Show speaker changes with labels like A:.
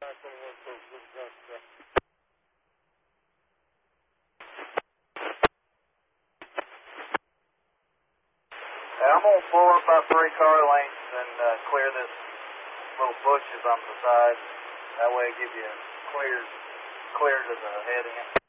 A: I'm going to pull up about 3 car lengths and clear this little bushes on the side. That way it gives you clear to the head end.